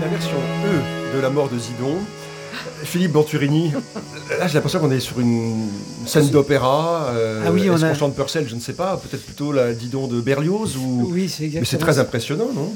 la version E de la mort de Zidon. Philippe Venturini, là j'ai l'impression qu'on est sur une scène d'opéra. Est-ce qu'on chante Purcell? Je ne sais pas. Peut-être plutôt la Didon de Berlioz ou... Oui, c'est exactement. Mais c'est très impressionnant, non?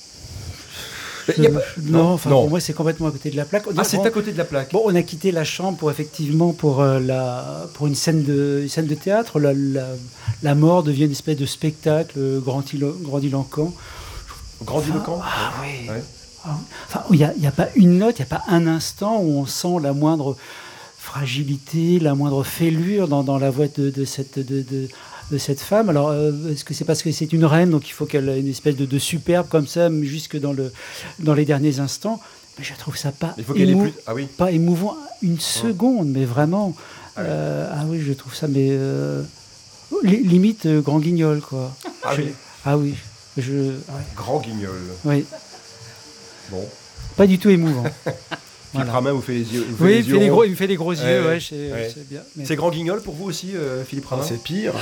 Non, pour moi c'est complètement à côté de la plaque. C'est à côté de la plaque. Bon, on a quitté la chambre pour une scène de théâtre. La mort devient une espèce de spectacle grandiloquent. Grandiloquent. Oui. Ouais. Enfin, il n'y a pas une note, il n'y a pas un instant où on sent la moindre fragilité, la moindre fêlure dans la voix de cette femme. Alors, est-ce que c'est parce que c'est une reine, donc il faut qu'elle ait une espèce de superbe comme ça, jusque dans les derniers instants? Mais je trouve ça pas émouvant une seconde, mais vraiment. Je trouve ça, mais limite grand guignol, quoi. Grand guignol. Oui. Bon. Pas du tout émouvant. Philippe Ramin vous fait les yeux. Il me fait des gros yeux, c'est bien. Mais... C'est grand guignol pour vous aussi, Philippe Ramin? C'est pire.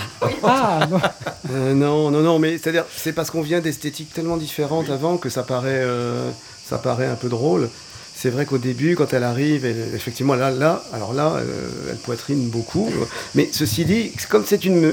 Non. Non, mais c'est parce qu'on vient d'esthétiques tellement différentes avant que ça paraît un peu drôle. C'est vrai qu'au début, quand elle arrive, effectivement, elle poitrine beaucoup. Mais ceci dit, comme c'est une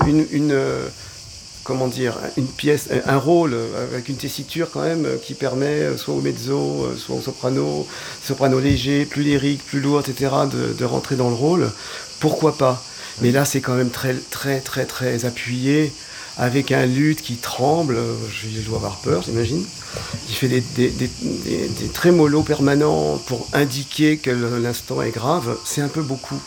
pièce, un rôle avec une tessiture quand même qui permet soit au mezzo, soit au soprano léger, plus lyrique, plus lourd, etc., de rentrer dans le rôle. Pourquoi pas? Mais là, c'est quand même très, très, très, très appuyé, avec un luth qui tremble. Je dois avoir peur, j'imagine. Il fait des trémolos permanents pour indiquer que l'instant est grave. C'est un peu beaucoup.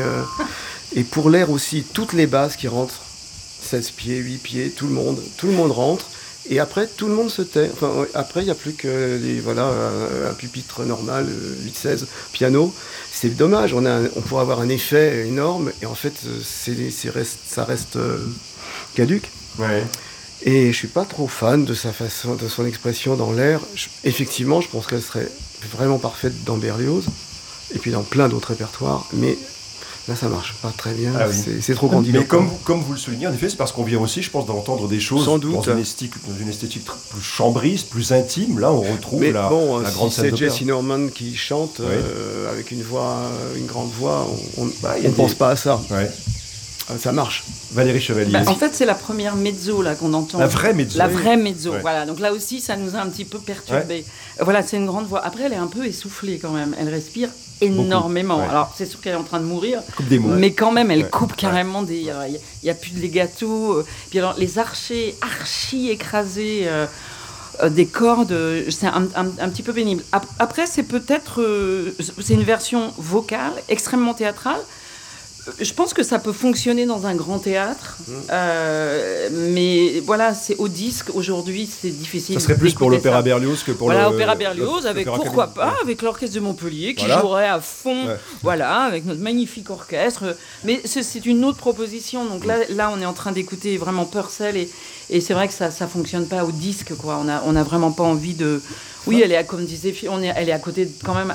Et pour l'air aussi, toutes les basses qui rentrent, 16 pieds, 8 pieds, tout le monde rentre, et après tout le monde se tait. Après il n'y a plus que un pupitre normal, 8-16, piano. C'est dommage, on pourrait avoir un effet énorme, et en fait ça reste caduque. Ouais. Et je suis pas trop fan de son expression dans l'air. Effectivement, je pense qu'elle serait vraiment parfaite dans Berlioz, et puis dans plein d'autres répertoires, mais là, ça marche pas très bien, c'est trop grandiloquent. Mais comme vous le soulignez, en effet, c'est parce qu'on vient aussi, je pense, d'entendre des choses dans une esthétique plus chambriste, plus intime. Là, on retrouve la grande scène d'opéra. C'est Jessye Norman qui chante avec une grande voix, on ne pense pas à ça. Ouais. Ça marche. Valérie Chevalier. En fait, c'est la première mezzo là, qu'on entend. La vraie mezzo. La vraie mezzo, voilà. Donc là aussi, ça nous a un petit peu perturbés. Ouais. Voilà, c'est une grande voix. Après, elle est un peu essoufflée quand même. Elle respire énormément. Ouais. Alors, c'est sûr qu'elle est en train de mourir, mais quand même, elle coupe carrément des... Il n'y a plus de legato. Puis alors, les archis écrasés... des cordes, c'est un petit peu pénible. Après, c'est peut-être... c'est une version vocale, extrêmement théâtrale. Je pense que ça peut fonctionner dans un grand théâtre, mais voilà, c'est au disque. Aujourd'hui, c'est difficile. Ça serait plus pour l'Opéra Berlioz que pour l'Opéra Berlioz, avec pourquoi pas, avec l'Orchestre de Montpellier qui jouerait à fond, avec notre magnifique orchestre. Mais c'est une autre proposition. Donc là, on est en train d'écouter vraiment Purcell et c'est vrai que ça fonctionne pas au disque, quoi. On a vraiment pas envie de. Oui, elle est, comme disait Phil, elle est à côté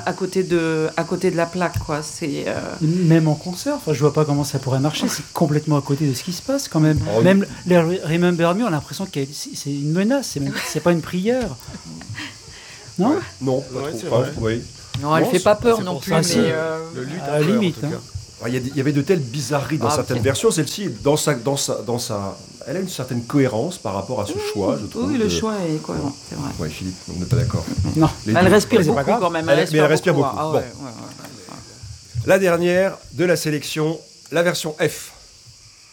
de la plaque, quoi. C'est même en concert. Enfin, je vois pas comment ça pourrait marcher. C'est complètement à côté de ce qui se passe, quand même. Même les Remember Me, on a l'impression que c'est une menace. C'est pas une prière. Non. Non, pas trop. Oui. Non, elle fait pas peur non plus. Mais le luth à la limite. Il y avait de telles bizarreries dans certaines versions. Celle-ci, dans sa, elle a une certaine cohérence par rapport à ce choix, je trouve. Oui, le choix est cohérent, c'est vrai. Oui, Philippe, on n'est pas d'accord. Non. Elle respire beaucoup quand même. Elle respire beaucoup. La dernière de la sélection, la version F.